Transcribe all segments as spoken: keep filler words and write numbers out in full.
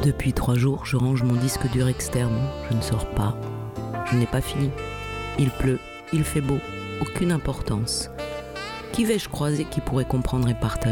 Depuis trois jours, je range mon disque dur externe. Je ne sors pas. Je n'ai pas fini. Il pleut, il fait beau. Aucune importance. Qui vais-je croiser qui pourrait comprendre et partager ?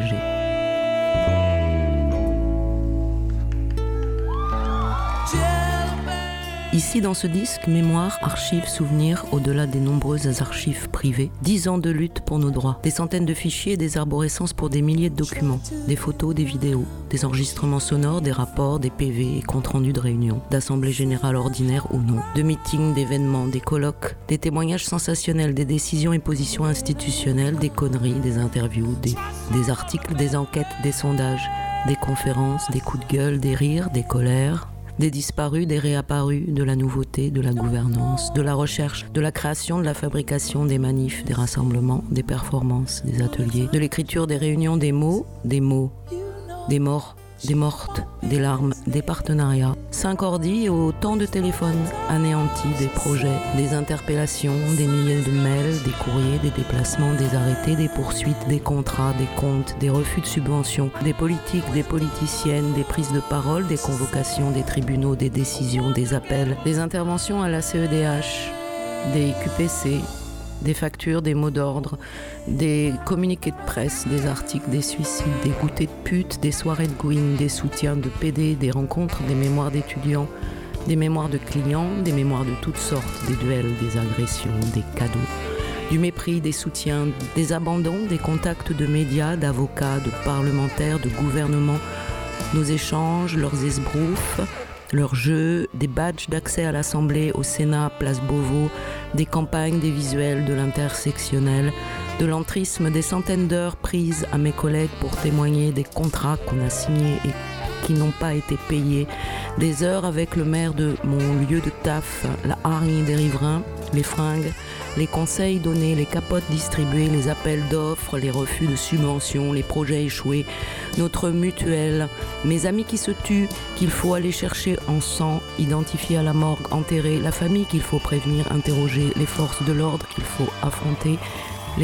Ici, dans ce disque, mémoire, archives, souvenirs, au-delà des nombreuses archives privées, dix ans de lutte pour nos droits, des centaines de fichiers et des arborescences pour des milliers de documents, des photos, des vidéos, des enregistrements sonores, des rapports, des P V et comptes rendus de réunions, d'assemblées générales ordinaires ou non, de meetings, d'événements, des colloques, des témoignages sensationnels, des décisions et positions institutionnelles, des conneries, des interviews, des, des articles, des enquêtes, des sondages, des conférences, des coups de gueule, des rires, des colères, des disparus, des réapparus, de la nouveauté, de la gouvernance, de la recherche, de la création, de la fabrication, des manifs, des rassemblements, des performances, des ateliers, de l'écriture, des réunions, des mots, des mots, des morts, des mortes, des larmes, des partenariats. Cinq ordi et autant de téléphones anéantis, des projets, des interpellations, des milliers de mails, des courriers, des déplacements, des arrêtés, des poursuites, des contrats, des comptes, des refus de subventions, des politiques, des politiciennes, des prises de parole, des convocations, des tribunaux, des décisions, des appels, des interventions à la C E D H, des Q P C, des factures, des mots d'ordre, des communiqués de presse, des articles, des suicides, des goûters de pute, des soirées de gouine, des soutiens de P D, des rencontres, des mémoires d'étudiants, des mémoires de clients, des mémoires de toutes sortes, des duels, des agressions, des cadeaux, du mépris, des soutiens, des abandons, des contacts de médias, d'avocats, de parlementaires, de gouvernements, nos échanges, leurs esbroufs, leurs jeux, des badges d'accès à l'Assemblée, au Sénat, Place Beauvau, des campagnes, des visuels, de l'intersectionnel, de l'entrisme, des centaines d'heures prises à mes collègues pour témoigner, des contrats qu'on a signés et qui n'ont pas été payés, des heures avec le maire de mon lieu de taf, la hargne des riverains, les fringues, les conseils donnés, les capotes distribuées, les appels d'offres, les refus de subventions, les projets échoués, notre mutuelle, mes amis qui se tuent, qu'il faut aller chercher en sang, identifier à la morgue, enterrer, la famille qu'il faut prévenir, interroger, les forces de l'ordre qu'il faut affronter,